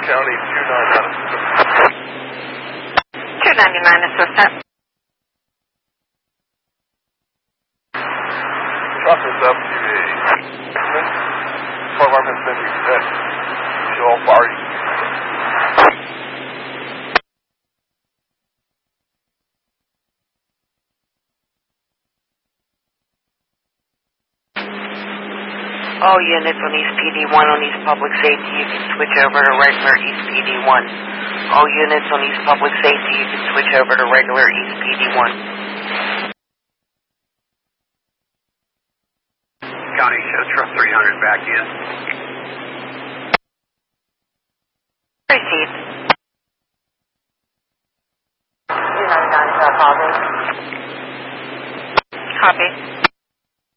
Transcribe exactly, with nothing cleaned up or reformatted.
County two ninety-nine assistant. two ninety-nine assistant. Traffic is up to a fire alarm has been reset. Show all fire. All units on East P D one on East Public Safety, you can switch over to regular East P D one. All units on East Public Safety, you can switch over to regular East P D one. County shows truck three hundred back in. Proceed. two ninety-nine, is that Bobby? Copy.